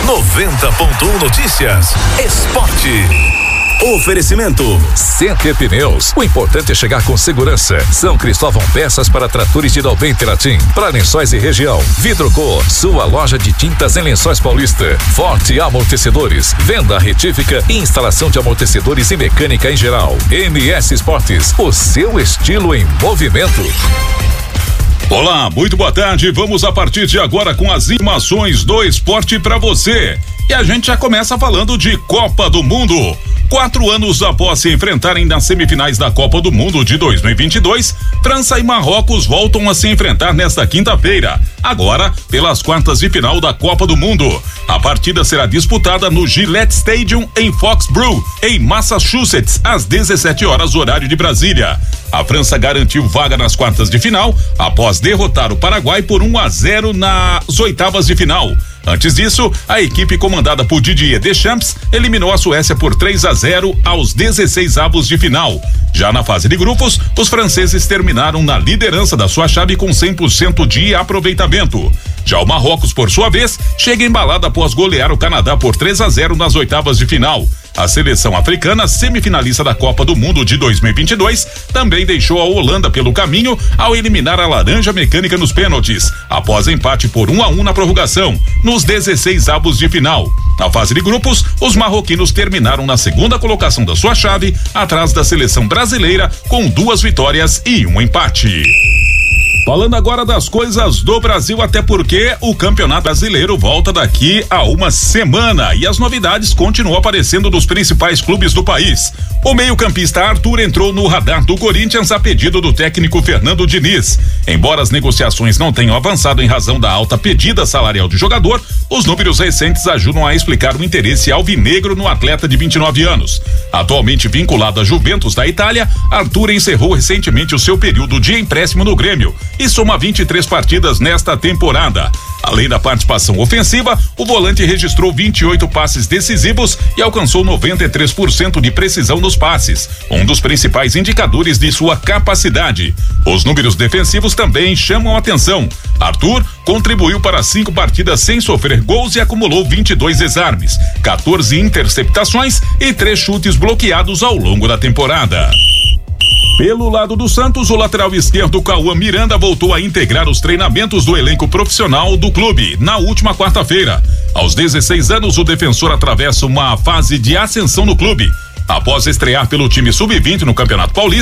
90.1 Notícias. Esporte. Oferecimento Sempre Pneus. O importante é chegar com segurança. São Cristóvão Peças para tratores de Dalben Teratim, para Lençóis e região. Vidrocor, sua loja de tintas em Lençóis Paulista. Forte Amortecedores, venda retífica e instalação de amortecedores e mecânica em geral. MS Esportes, o seu estilo em movimento. Olá, muito boa tarde. Vamos a partir de agora com as informações do esporte para você. E a gente já começa falando de Copa do Mundo. 4 anos após se enfrentarem nas semifinais da Copa do Mundo de 2022, França e Marrocos voltam a se enfrentar nesta quinta-feira, agora pelas quartas de final da Copa do Mundo. A partida será disputada no Gillette Stadium em Foxborough, em Massachusetts, às 17 horas horário de Brasília. A França garantiu vaga nas quartas de final após derrotar o Paraguai por 1-0 nas oitavas de final. Antes disso, a equipe comandada por Didier Deschamps eliminou a Suécia por 3-0 aos 16avos de final. Já na fase de grupos, os franceses terminaram na liderança da sua chave com 100% de aproveitamento. Já o Marrocos, por sua vez, chega embalado após golear o Canadá por 3-0 nas oitavas de final. A seleção africana, semifinalista da Copa do Mundo de 2022, também deixou a Holanda pelo caminho ao eliminar a Laranja Mecânica nos pênaltis, após empate por 1-1 na prorrogação, nos 16avos de final. Na fase de grupos, os marroquinos terminaram na segunda colocação da sua chave, atrás da seleção brasileira, com 2 vitórias e 1 empate. Falando agora das coisas do Brasil, até porque o Campeonato Brasileiro volta daqui a uma semana e as novidades continuam aparecendo dos principais clubes do país. O meio-campista Arthur entrou no radar do Corinthians a pedido do técnico Fernando Diniz. Embora as negociações não tenham avançado em razão da alta pedida salarial do jogador, os números recentes ajudam a explicar o interesse alvinegro no atleta de 29 anos. Atualmente vinculado à Juventus da Itália, Arthur encerrou recentemente o seu período de empréstimo no Grêmio e soma 23 partidas nesta temporada. Além da participação ofensiva, o volante registrou 28 passes decisivos e alcançou 93% de precisão nos passes, um dos principais indicadores de sua capacidade. Os números defensivos também chamam a atenção. Arthur contribuiu para 5 partidas sem sofrer gols e acumulou 22 desarmes, 14 interceptações e 3 chutes bloqueados ao longo da temporada. Pelo lado do Santos, o lateral esquerdo Cauã Miranda voltou a integrar os treinamentos do elenco profissional do clube na última quarta-feira. Aos 16 anos, o defensor atravessa uma fase de ascensão no clube. Após estrear pelo time sub-20 no Campeonato Paulista,